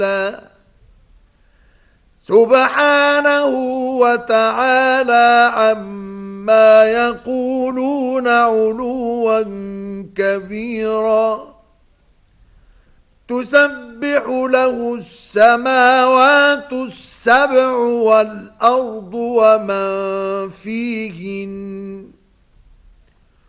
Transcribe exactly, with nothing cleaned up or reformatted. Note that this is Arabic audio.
سبحانه وتعالى عما يقولون علوا كبيرا. تسبح له السماوات السبع والأرض ومن فيهن